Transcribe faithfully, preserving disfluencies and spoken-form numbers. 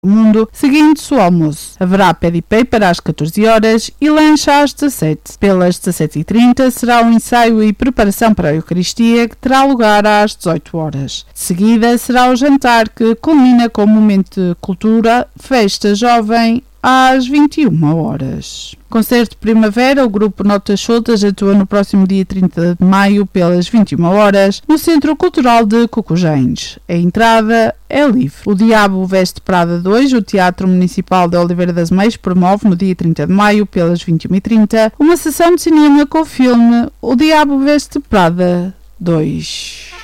mundo, seguindo-se o almoço. Haverá pad e paper às catorze horas e lanche às dezassete. Pelas dezassete e trinta será um ensaio e preparação para a Eucaristia que terá lugar às dezoito horas. De seguida será o jantar que culmina com o momento de cultura, festa jovem, às vinte e uma horas. Concerto de primavera, o grupo Notas Soltas atua no próximo dia trinta de maio pelas vinte e uma horas no Centro Cultural de Cocujens. A entrada é livre. O Diabo Veste Prada dois, o Teatro Municipal de Oliveira das Meias, promove no dia trinta de maio pelas vinte e uma e trinta uma sessão de cinema com o filme O Diabo Veste Prada dois.